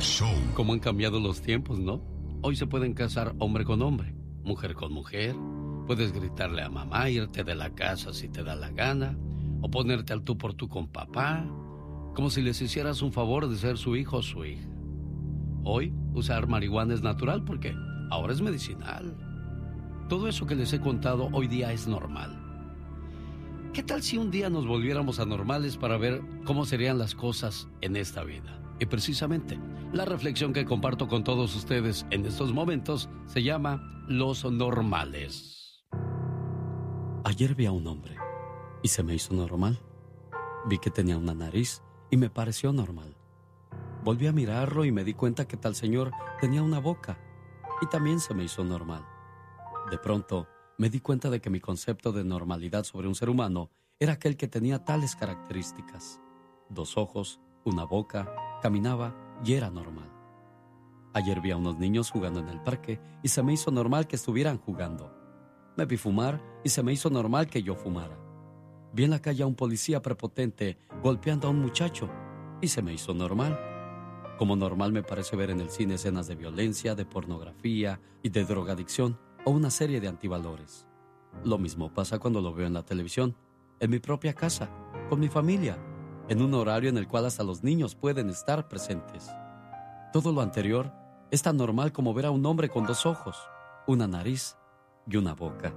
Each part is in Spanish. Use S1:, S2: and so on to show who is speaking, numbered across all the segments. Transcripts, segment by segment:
S1: show.
S2: Cómo han cambiado los tiempos, ¿no? Hoy se pueden casar hombre con hombre, mujer con mujer. Puedes gritarle a mamá, irte de la casa si te da la gana, o ponerte al tú por tú con papá, como si les hicieras un favor de ser su hijo o su hija. Hoy, usar marihuana es natural porque ahora es medicinal. Todo eso que les he contado hoy día es normal. ¿Qué tal si un día nos volviéramos anormales para ver cómo serían las cosas en esta vida? Y precisamente, la reflexión que comparto con todos ustedes en estos momentos se llama Los Normales.
S3: Ayer vi a un hombre y se me hizo normal. Vi que tenía una nariz y me pareció normal. Volví a mirarlo y me di cuenta que tal señor tenía una boca y también se me hizo normal. De pronto, me di cuenta de que mi concepto de normalidad sobre un ser humano era aquel que tenía tales características. 2 ojos, una boca, caminaba y era normal. Ayer vi a unos niños jugando en el parque y se me hizo normal que estuvieran jugando. Me vi fumar y se me hizo normal que yo fumara. Vi en la calle a un policía prepotente golpeando a un muchacho y se me hizo normal. Como normal me parece ver en el cine escenas de violencia, de pornografía y de drogadicción o una serie de antivalores. Lo mismo pasa cuando lo veo en la televisión, en mi propia casa, con mi familia, en un horario en el cual hasta los niños pueden estar presentes. Todo lo anterior es tan normal como ver a un hombre con 2 ojos, una nariz y una boca.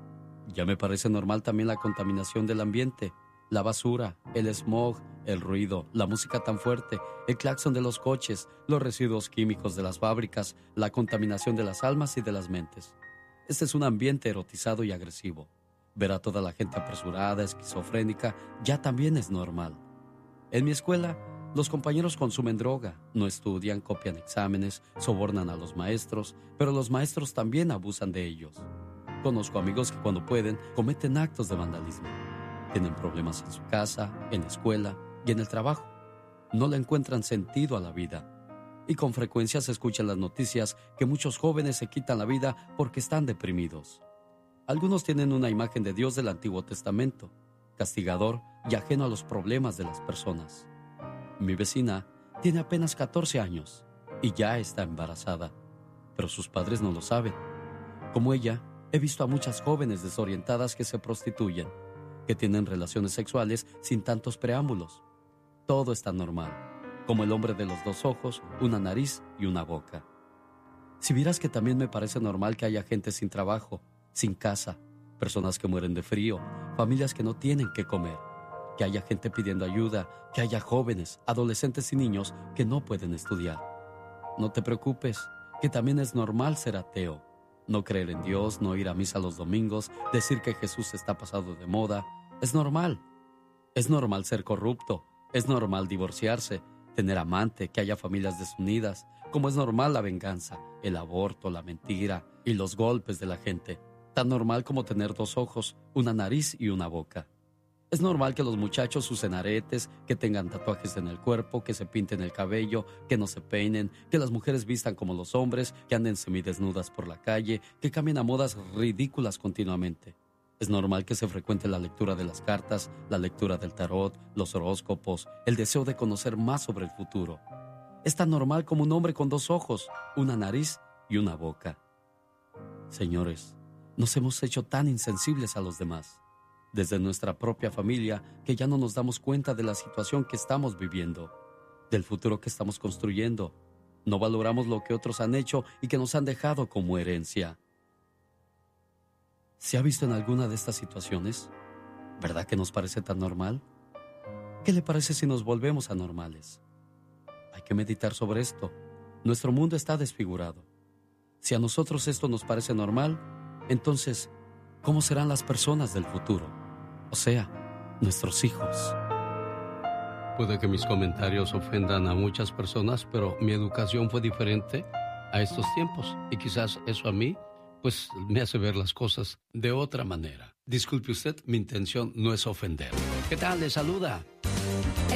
S3: Ya me parece normal también la contaminación del ambiente, la basura, el smog, el ruido, la música tan fuerte, el claxon de los coches, los residuos químicos de las fábricas, la contaminación de las almas y de las mentes. Este es un ambiente erotizado y agresivo. Ver a toda la gente apresurada, esquizofrénica, ya también es normal. En mi escuela, los compañeros consumen droga, no estudian, copian exámenes, sobornan a los maestros, pero los maestros también abusan de ellos. Conozco amigos que cuando pueden cometen actos de vandalismo. Tienen problemas en su casa, en la escuela y en el trabajo. No le encuentran sentido a la vida. Y con frecuencia se escuchan las noticias que muchos jóvenes se quitan la vida porque están deprimidos. Algunos tienen una imagen de Dios del Antiguo Testamento, castigador y ajeno a los problemas de las personas. Mi vecina tiene apenas 14 años y ya está embarazada, pero sus padres no lo saben. Como ella, he visto a muchas jóvenes desorientadas que se prostituyen, que tienen relaciones sexuales sin tantos preámbulos. Todo está normal, como el hombre de los 2 ojos, una nariz y una boca. Si vieras que también me parece normal que haya gente sin trabajo, sin casa, personas que mueren de frío, familias que no tienen qué comer, que haya gente pidiendo ayuda, que haya jóvenes, adolescentes y niños que no pueden estudiar. No te preocupes, que también es normal ser ateo, no creer en Dios, no ir a misa los domingos, decir que Jesús está pasado de moda. Es normal. Es normal ser corrupto, es normal divorciarse, tener amante, que haya familias desunidas, como es normal la venganza, el aborto, la mentira y los golpes de la gente. Tan normal como tener 2 ojos, una nariz y una boca. Es normal que los muchachos usen aretes, que tengan tatuajes en el cuerpo, que se pinten el cabello, que no se peinen, que las mujeres vistan como los hombres, que anden semidesnudas por la calle, que cambien a modas ridículas continuamente. Es normal que se frecuente la lectura de las cartas, la lectura del tarot, los horóscopos, el deseo de conocer más sobre el futuro. Es tan normal como un hombre con 2 ojos, una nariz y una boca. Señores, nos hemos hecho tan insensibles a los demás, desde nuestra propia familia, que ya no nos damos cuenta de la situación que estamos viviendo, del futuro que estamos construyendo. No valoramos lo que otros han hecho y que nos han dejado como herencia. ¿Se ha visto en alguna de estas situaciones? ¿Verdad que nos parece tan normal? ¿Qué le parece si nos volvemos anormales? Hay que meditar sobre esto. Nuestro mundo está desfigurado. Si a nosotros esto nos parece normal, entonces, ¿cómo serán las personas del futuro? O sea, nuestros hijos.
S2: Puede que mis comentarios ofendan a muchas personas, pero mi educación fue diferente a estos tiempos. Y quizás eso a mí, pues, me hace ver las cosas de otra manera. Disculpe usted, mi intención no es ofender. ¿Qué tal? Le saluda